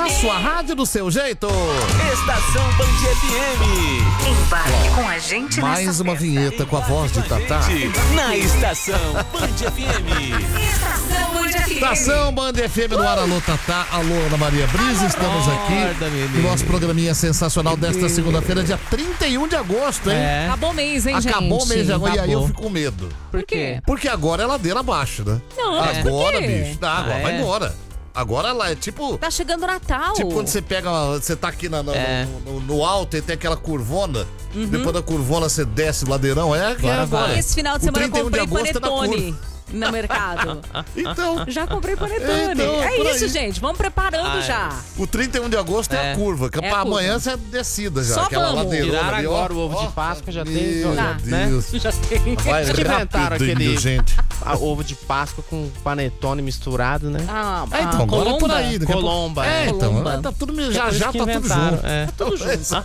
A sua rádio do seu jeito. Estação Band FM. Embarque com a gente Mais uma vinheta com a voz de Tatá. Na Estação Band FM. Estação Band FM. Estação Band FM no ar. Alô, Tatá. Alô, Ana Maria Brisa. Estamos aqui no nosso programinha sensacional desta segunda-feira, dia 31 de agosto, hein? Acabou o mês, hein, gente? Acabou o mês de agosto. E aí eu Acabou. fico com medo. Por quê? Porque agora é ladeira abaixo, né? Não, mas por Agora, quê? bicho. Não, agora vai embora. Agora ela é tipo... Tá chegando o Natal. Tipo quando você pega, você tá aqui no alto e tem aquela curvona, depois da curvona você desce o ladeirão, agora. Esse final de O semana eu 31 de comprei agosto é na panetone no mercado. Então, Já comprei panetone. Então, É por isso, aí. gente. Vamos preparando já. o 31 de agosto é a curva, que É a pra curva. amanhã você é descida já, Só aquela vamos. ladeirona Tiraram ali, ó. agora o ovo de Páscoa, já tem, Meu né? Deus. Já tem. Vai Acho que inventaram rápido, aquele gente. ovo de Páscoa com panetone misturado, né? Então, agora é por aí. daqui a pouco- Colomba. Então, Colomba. tá tudo, Por já isso tá que tudo inventaram, junto. é. Tudo junto.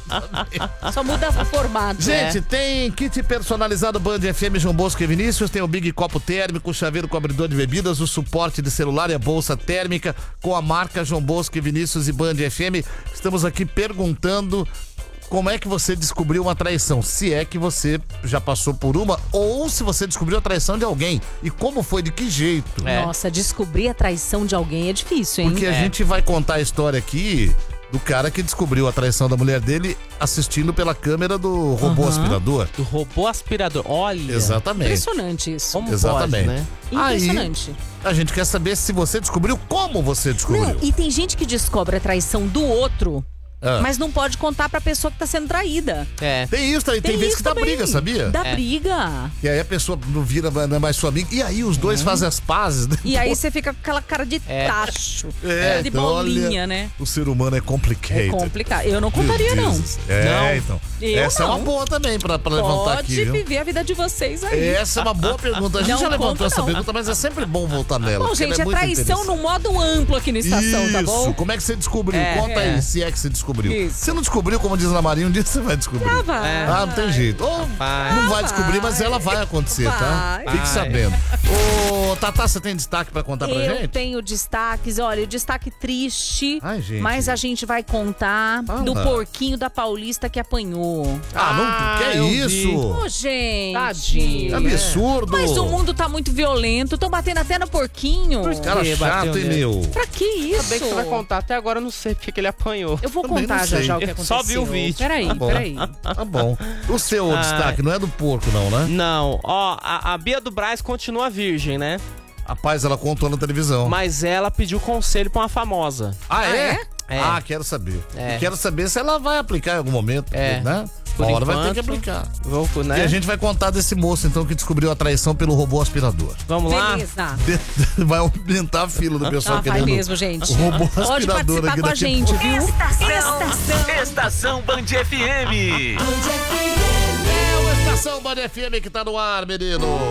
Só muda o formato. Gente, tem kit personalizado Band FM, João Bosco e Vinícius, tem o Big Copo Térmico, chaveiro com abridor de bebidas, o suporte de celular e a bolsa térmica com a marca João Bosco e Vinícius e Band FM. Estamos aqui perguntando como é que você descobriu uma traição, se é que você já passou por uma ou se você descobriu a traição de alguém e como foi, de que jeito. É. Nossa, descobrir a traição de alguém é difícil, hein? Porque a gente vai contar a história aqui do cara que descobriu a traição da mulher dele assistindo pela câmera do robô aspirador. Do robô aspirador. Olha. Exatamente. Impressionante isso. Como Exatamente. pode, né? Impressionante. A gente quer saber se você descobriu, como você descobriu. Não, e tem gente que descobre a traição do outro, Ah. mas não pode contar pra pessoa que tá sendo traída. É. Tem isso, tem vezes isso que dá também. briga, sabia? Dá briga. E aí a pessoa não vira, não é mais sua amiga. E aí os dois fazem as pazes. Né? E aí você fica com aquela cara de tacho. Cara de então, bolinha, olha, né? O ser humano é complicado. É complicado. Eu não contaria, não. É, então. Eu Essa é não. uma boa também pra levantar aqui, Pode viu? viver a vida de vocês aí. Essa é uma boa pergunta. A gente Não já levantou conta, essa não. pergunta, mas é sempre bom voltar nela. Bom, porque ela gente, é muito traição interessante. num modo amplo aqui no Estação, Isso. tá bom? Como é que você descobriu? É. Conta aí, se é que você descobriu. Isso. Se não descobriu, como diz a Ana Maria, um dia você vai descobrir. Ah, vai. Ah, não tem jeito. Ou não vai descobrir, mas ela vai acontecer, tá? Vai. Fique sabendo. Ô, Tatá, você tem destaque pra contar pra Eu gente? tenho destaques, olha, o destaque triste, Ai, gente. mas a gente vai contar Fala. do porquinho da Paulista que apanhou. Ah, não, que é eu isso? vi. Ô, gente. Tadinho. Absurdo. Mas o mundo tá muito violento, tão batendo até no porquinho. Cara Que chato, bateu hein, nele. meu? Pra que isso? Ainda bem que você vai contar. Até agora eu não sei porque que ele apanhou. Eu vou Também contar não já sei. já o que Eu aconteceu. só vi o vídeo. Peraí, Tá bom. peraí. Tá bom. O seu destaque não é do porco, não, né? Não, ó, a Bia do Brás continua virgem, né? Rapaz, ela contou na televisão. Mas ela pediu conselho pra uma famosa. Ah, é? É. Ah, quero saber. É. Quero saber se ela vai aplicar em algum momento, É. né? Por Uma hora vai ter enquanto. que aplicar. Vou, né? E a gente vai contar desse moço, então, que descobriu a traição pelo robô aspirador. Vamos lá? Beleza. Vai aumentar a fila do pessoal Ah, vai querendo mesmo, gente. o robô Pode aspirador participar aqui com a daqui gente, viu? Estação Band FM. É o Estação Band FM que tá no ar, menino.